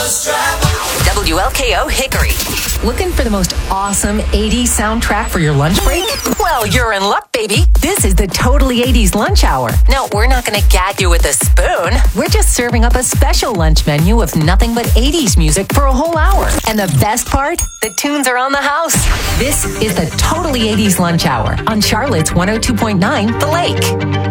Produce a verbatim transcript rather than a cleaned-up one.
W L K O Hickory. Looking for the most awesome eighties soundtrack for your lunch break? Well, you're in luck, baby. This is the Totally eighties Lunch Hour. Now, we're not going to gag you with a spoon. We're just serving up a special lunch menu of nothing but eighties music for a whole hour. And the best part? The tunes are on the house. This is the Totally eighties Lunch Hour on Charlotte's one oh two point nine The Lake.